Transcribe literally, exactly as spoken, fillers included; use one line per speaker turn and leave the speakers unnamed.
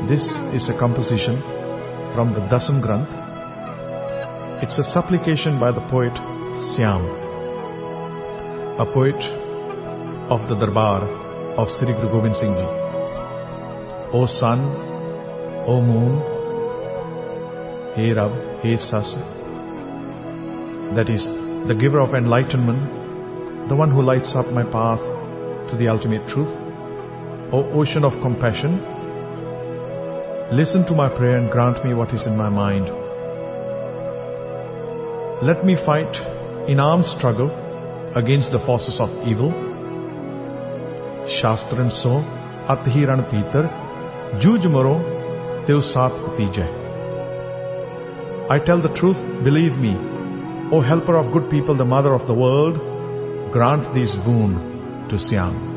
This is a composition from the Dasam Granth. It's a supplication by the poet Syam, a poet of the Darbar of Sri Guru Gobind Singh Ji. O sun, O moon, Hey Rab, Hey Sas, that is, the giver of enlightenment, the one who lights up my path to the ultimate truth. O ocean of compassion, listen to my prayer and grant me what is in my mind. Let me fight in armed struggle against the forces of evil. Shastran so, Athiran Peter, Juj Maro, Teu Sat Patijay. I tell the truth, believe me. O helper of good people, the mother of the world, grant this boon to Syam.